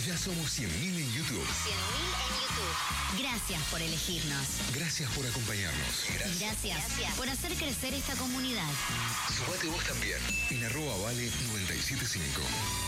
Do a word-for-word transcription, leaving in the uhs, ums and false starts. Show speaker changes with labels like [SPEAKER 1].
[SPEAKER 1] Ya somos cien mil en YouTube.
[SPEAKER 2] cien mil en YouTube. Gracias por elegirnos.
[SPEAKER 1] Gracias por acompañarnos.
[SPEAKER 2] Gracias. Gracias, Gracias por hacer crecer esta comunidad.
[SPEAKER 1] Sumate vos también en arroba vale noventa y siete punto cinco.